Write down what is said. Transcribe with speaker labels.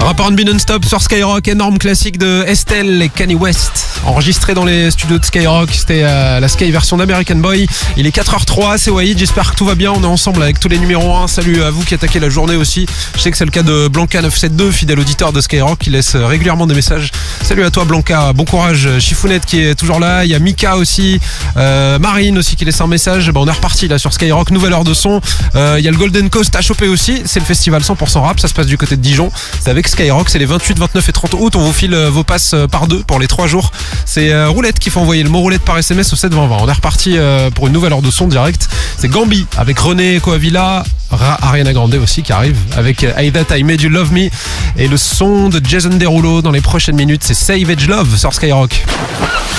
Speaker 1: Rapport NB non-stop sur Skyrock, énorme classique de Estelle et Kanye West, enregistré dans les studios de Skyrock. C'était la Sky version d'American Boy. Il est 4h03, c'est Wahid, j'espère que tout va bien. On est ensemble avec tous les numéros 1. Salut à vous qui attaquez la journée aussi. Je sais que c'est le cas de Blanca972, fidèle auditeur de Skyrock, qui laisse régulièrement des messages. Salut à toi Blanca, bon courage. Chifounette qui est toujours là, il y a Mika aussi, Marine aussi qui laisse un message. On est reparti là sur Skyrock, nouvelle heure de son. Il y a le Golden Coast à choper aussi, c'est le festival 100% rap, ça se passe du côté de Dijon. C'est avec Skyrock, c'est les 28, 29 et 30 août. On vous file vos passes par deux pour les 3 jours. C'est Roulette qui faut envoyer le mot roulette par SMS au 72020. On est reparti pour une nouvelle heure de son direct. C'est Gambi avec René Coavilla, Ariana Grande aussi qui arrive avec I That I Made You Love Me, et le son de Jason Derulo dans les prochaines minutes. C'est Savage Love sur Skyrock.